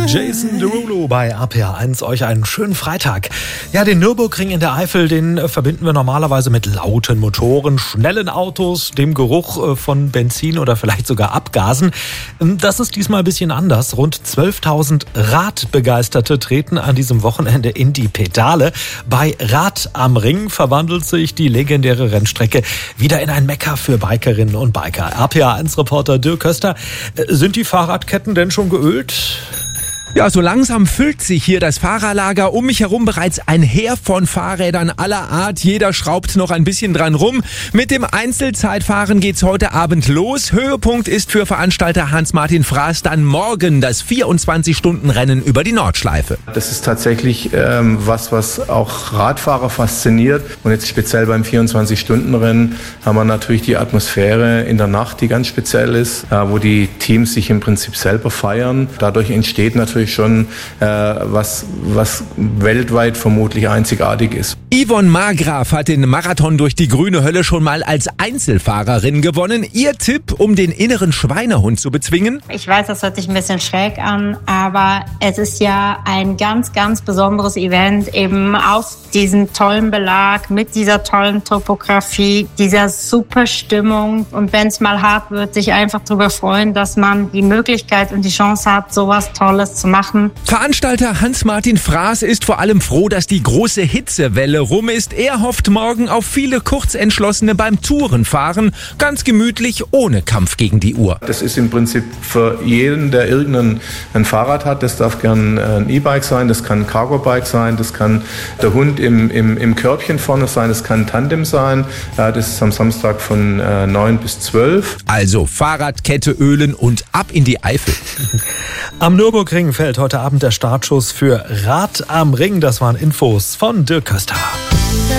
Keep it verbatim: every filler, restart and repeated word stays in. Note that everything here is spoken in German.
Jason Derulo bei R P R eins. Euch einen schönen Freitag. Ja, den Nürburgring in der Eifel, den verbinden wir normalerweise mit lauten Motoren, schnellen Autos, dem Geruch von Benzin oder vielleicht sogar Abgasen. Das ist diesmal ein bisschen anders. Rund zwölftausend Radbegeisterte treten an diesem Wochenende in die Pedale. Bei Rad am Ring verwandelt sich die legendäre Rennstrecke wieder in ein Mekka für Bikerinnen und Biker. R P R eins Reporter Dirk Köster. Sind die Fahrradketten denn schon geölt? Ja, so langsam füllt sich hier das Fahrerlager. Um mich herum bereits ein Heer von Fahrrädern aller Art. Jeder schraubt noch ein bisschen dran rum. Mit dem Einzelzeitfahren geht's heute Abend los. Höhepunkt ist für Veranstalter Hans-Martin Fraß dann morgen das vierundzwanzig-Stunden-Rennen über die Nordschleife. Das ist tatsächlich ähm, was, was auch Radfahrer fasziniert. Und jetzt speziell beim vierundzwanzig-Stunden-Rennen haben wir natürlich die Atmosphäre in der Nacht, die ganz speziell ist, äh, wo die Teams sich im Prinzip selber feiern. Dadurch entsteht natürlich schon äh, was, was weltweit vermutlich einzigartig ist. Yvonne Margraf hat den Marathon durch die grüne Hölle schon mal als Einzelfahrerin gewonnen. Ihr Tipp, um den inneren Schweinehund zu bezwingen? Ich weiß, das hört sich ein bisschen schräg an, aber es ist ja ein ganz, ganz besonderes Event, eben auf diesem tollen Belag, mit dieser tollen Topografie, dieser super Stimmung. Und wenn es mal hart wird, sich einfach darüber freuen, dass man die Möglichkeit und die Chance hat, sowas Tolles zu machen. Veranstalter Hans-Martin Fraß ist vor allem froh, dass die große Hitzewelle rum ist. Er hofft morgen auf viele Kurzentschlossene beim Tourenfahren. Ganz gemütlich, ohne Kampf gegen die Uhr. Das ist im Prinzip für jeden, der irgendein ein Fahrrad hat. Das darf gern ein E-Bike sein, das kann ein Cargo-Bike sein, das kann der Hund im, im, im Körbchen vorne sein, das kann ein Tandem sein. Das ist am Samstag von neun bis zwölf. Also Fahrradkette ölen und ab in die Eifel. Am Nürburgring fällt heute Abend der Startschuss für Rad am Ring. Das waren Infos von Dirk Köster.